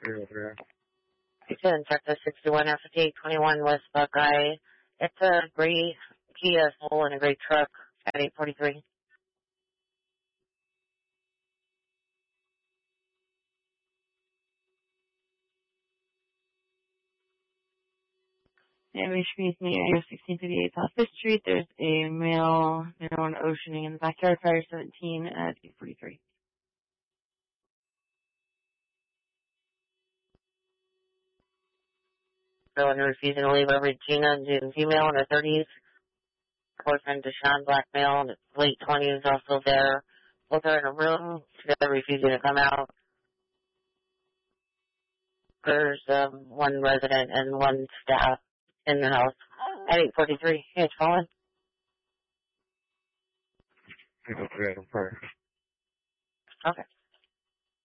You can check the 61 F5821 West Buckeye. It's a gray Kia Soul and a gray truck at 843. Damage means near 1658 South 5th Street. There's a male marijuana oceaning in the backyard, fire 17 at 843. Someone refusing to leave a Regina and female in her 30s. Boyfriend Deshaun, black male, in his late 20s, also there. Both are in a room. They're refusing to come out. There's one resident and one staff in the house at 843. Hey, it's calling. Okay.